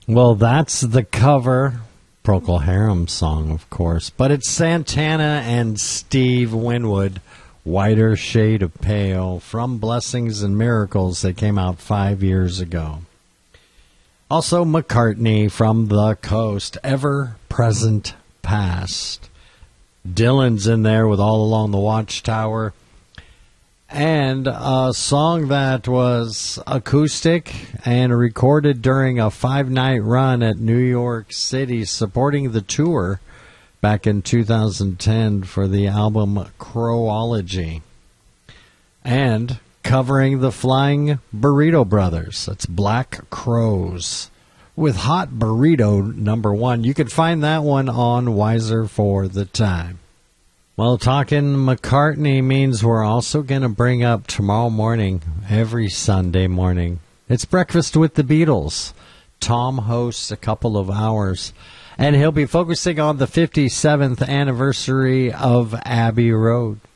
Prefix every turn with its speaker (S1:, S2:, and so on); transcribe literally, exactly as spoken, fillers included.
S1: Well, that's the cover. Procol Harum song, of course. But it's Santana and Steve Winwood, Whiter Shade of Pale, from Blessings and Miracles. They came out five years ago. Also McCartney, From the Coast, Ever Present Past. Dylan's in there with All Along the Watchtower. And a song that was acoustic and recorded during a five-night run at New York City, supporting the tour back in two thousand ten for the album Crowology. And covering the Flying Burrito Brothers. That's Black Crows with Hot Burrito number one. You can find that one on Wiser for the Time. Well, talking McCartney means we're also going to bring up tomorrow morning, every Sunday morning. It's Breakfast with the Beatles. Tom hosts a couple of hours, and he'll be focusing on the fifty-seventh anniversary of Abbey Road.